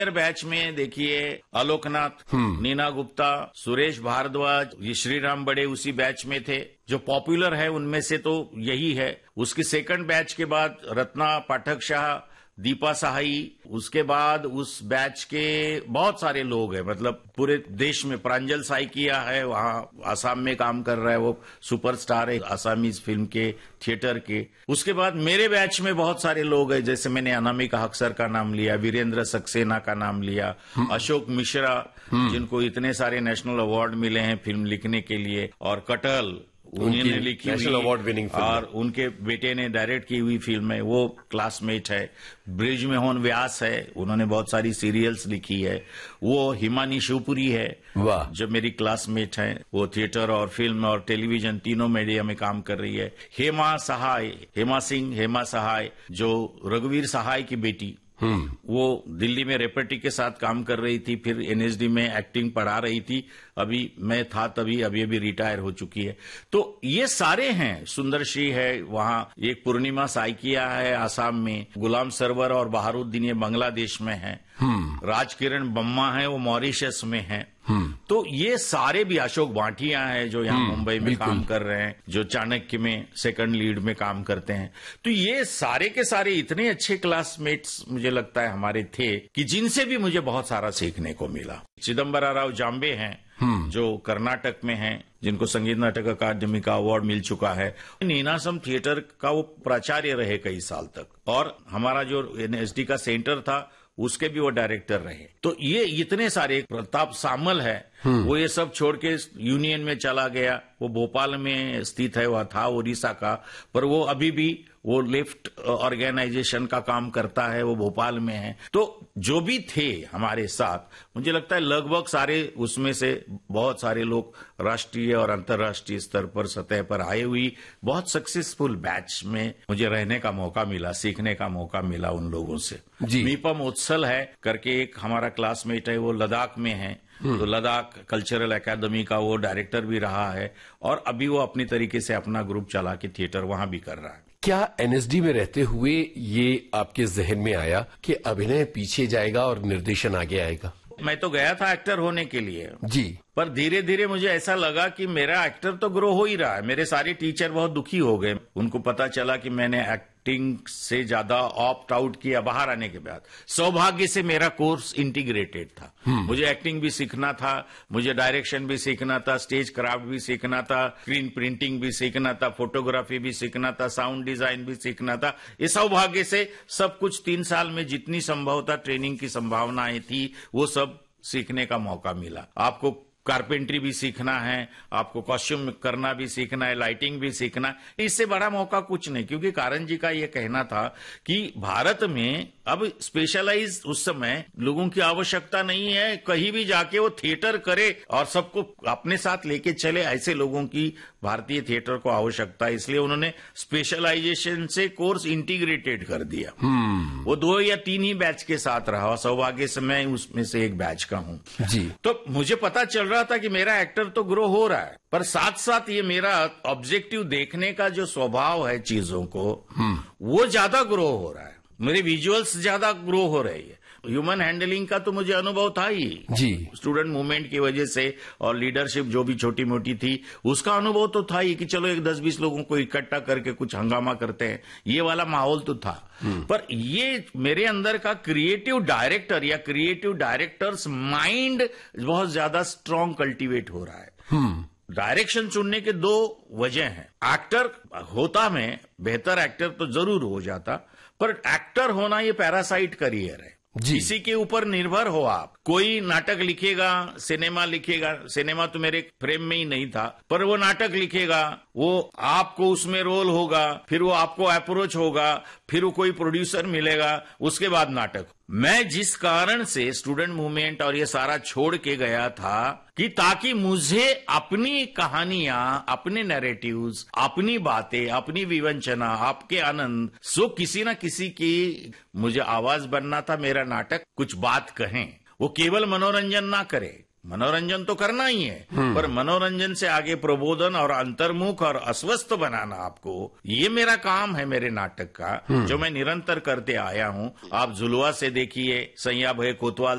Batch में देखिए आलोकनाथ, नीना गुप्ता, सुरेश भारद्वाज, ये श्रीराम बड़े उसी बैच में थे। जो पॉपुलर है उनमें से तो यही है। उसकी सेकंड बैच के बाद रत्ना पाठक शाह, दीपा सहाई, उसके बाद उस बैच के बहुत सारे लोग हैं, मतलब पूरे देश में। प्रांजल साई किया है, वहां आसाम में काम कर रहा है, वो सुपरस्टार है आसामीज फिल्म के, थिएटर के। उसके बाद मेरे बैच में बहुत सारे लोग हैं, जैसे मैंने अनामिका हक्सर का नाम लिया, वीरेंद्र सक्सेना का नाम लिया, अशोक मिश्रा, जिनको इतने सारे नेशनल अवार्ड मिले हैं फिल्म लिखने के लिए, और कटहल उन्होंने लिखी नेशनल अवार्ड विनिंग फिल्म, और उनके बेटे ने डायरेक्ट की हुई फिल्म है, वो क्लासमेट है। ब्रिजमोहन व्यास है, उन्होंने बहुत सारी सीरियल्स लिखी है। वो हिमानी शिवपुरी है, जो मेरी क्लासमेट है, वो थिएटर और फिल्म और टेलीविजन तीनों मीडिया में काम कर रही है। हेमा सहाय, जो रघुवीर सहाय की बेटी, वो दिल्ली में रेपर्टी के साथ काम कर रही थी, फिर एनएसडी में एक्टिंग पढ़ा रही थी। अभी मैं था तभी, अभी रिटायर हो चुकी है। तो ये सारे हैं। सुंदरश्री है वहां, एक पूर्णिमा साइकिया है आसाम में, गुलाम सरवर और बहारुद्दीन ये बांग्लादेश में है, राजकिरण बम्मा है वो मॉरिशस में है। तो ये सारे भी, अशोक भाटिया है जो यहाँ मुंबई में काम कर रहे हैं, जो चाणक्य में सेकंड लीड में काम करते हैं। तो ये सारे के सारे इतने अच्छे क्लासमेट्स मुझे लगता है हमारे थे कि जिनसे भी मुझे बहुत सारा सीखने को मिला। चिदम्बरा राव जाम्बे हैं, जो कर्नाटक में हैं, जिनको संगीत नाटक अकादमी का अवार्ड मिल चुका है। नीनासम थिएटर का वो प्राचार्य रहे कई साल तक, और हमारा जो एनएसडी का सेंटर था उसके भी वो डायरेक्टर रहे। तो ये इतने सारे, प्रताप सामल है, वो ये सब छोड़ के यूनियन में चला गया। वो भोपाल में स्थित है, वह था उड़ीसा का, पर वो अभी भी वो लेफ्ट ऑर्गेनाइजेशन का काम करता है, वो भोपाल में है। तो जो भी थे हमारे साथ, मुझे लगता है लगभग सारे, उसमें से बहुत सारे लोग राष्ट्रीय और अंतर्राष्ट्रीय स्तर पर, सतह पर आए हुई बहुत सक्सेसफुल बैच में मुझे रहने का मौका मिला, सीखने का मौका मिला उन लोगों से। मीपम उत्सल है करके एक हमारा क्लासमेट है, वो लद्दाख में है, तो लद्दाख कल्चरल एकेडमी का वो डायरेक्टर भी रहा है, और अभी वो अपनी तरीके से अपना ग्रुप चला के थिएटर वहां भी कर रहा है। क्या एनएसडी में रहते हुए ये आपके जहन में आया कि अभिनय पीछे जाएगा और निर्देशन आगे आएगा? मैं तो गया था एक्टर होने के लिए जी, पर धीरे धीरे मुझे ऐसा लगा कि मेरा एक्टर तो ग्रो हो ही रहा है। मेरे सारे टीचर बहुत दुखी हो गए, उनको पता चला कि मैंने एक्टिंग से ज्यादा ऑप्ट आउट किया बाहर आने के बाद। सौभाग्य से मेरा कोर्स इंटीग्रेटेड था, मुझे एक्टिंग भी सीखना था, मुझे डायरेक्शन भी सीखना था, स्टेज क्राफ्ट भी सीखना था, स्क्रीन प्रिंटिंग भी सीखना था, फोटोग्राफी भी सीखना था, साउंड डिजाइन भी सीखना था। ये सौभाग्य से सब कुछ 3 साल में जितनी संभवता ट्रेनिंग की संभावनाएं थी, वो सब सीखने का मौका मिला। आपको कारपेंट्री भी सीखना है, आपको कॉस्ट्यूम करना भी सीखना है, लाइटिंग भी सीखना है। इससे बड़ा मौका कुछ नहीं, क्योंकि कारण जी का ये कहना था कि भारत में अब स्पेशलाइज उस समय लोगों की आवश्यकता नहीं है, कहीं भी जाके वो थिएटर करे और सबको अपने साथ लेके चले, ऐसे लोगों की भारतीय थिएटर को आवश्यकता है। इसलिए उन्होंने स्पेशलाइजेशन से कोर्स इंटीग्रेटेड कर दिया। वो 2 या 3 ही बैच के साथ रहा, सौभाग्य से मैं उसमें से एक बैच का हूँ जी। तो मुझे पता चल रहा था कि मेरा एक्टर तो ग्रो हो रहा है, पर साथ साथ ये मेरा ऑब्जेक्टिव देखने का जो स्वभाव है चीजों को, वो ज्यादा ग्रो हो रहा है। मेरे विजुअल्स ज्यादा ग्रो हो रहे हैं। ह्यूमन हैंडलिंग का तो मुझे अनुभव था ही जी, स्टूडेंट मूवमेंट की वजह से, और लीडरशिप जो भी छोटी मोटी थी उसका अनुभव तो था ही कि चलो एक 10-20 लोगों को इकट्ठा करके कुछ हंगामा करते हैं, ये वाला माहौल तो था। पर ये मेरे अंदर का क्रिएटिव डायरेक्टर या क्रिएटिव डायरेक्टर्स माइंड बहुत ज्यादा स्ट्रांग कल्टीवेट हो रहा है। डायरेक्शन चुनने के 2 वजह हैं। एक्टर होता मैं बेहतर एक्टर तो जरूर हो जाता, पर एक्टर होना ये पैरासाइट करियर है, किसी के ऊपर निर्भर हो आप। कोई नाटक लिखेगा, सिनेमा लिखेगा, सिनेमा तो मेरे फ्रेम में ही नहीं था, पर वो नाटक लिखेगा, वो आपको उसमें रोल होगा, फिर वो आपको अप्रोच होगा, फिर वो कोई प्रोड्यूसर मिलेगा, उसके बाद नाटक। मैं जिस कारण से स्टूडेंट मूवमेंट और ये सारा छोड़ के गया था कि ताकि मुझे अपनी कहानियां, अपने नैरेटिव्स, अपनी बातें, अपनी विवंचना, आपके आनंद, सो किसी ना किसी की मुझे आवाज बनना था। मेरा नाटक कुछ बात कहें, वो केवल मनोरंजन ना करे, मनोरंजन तो करना ही है, पर मनोरंजन से आगे प्रबोधन और अंतर्मुख और अस्वस्थ बनाना आपको, ये मेरा काम है मेरे नाटक का, जो मैं निरंतर करते आया हूं। आप जुलवा से देखिए, सैया भय कोतवाल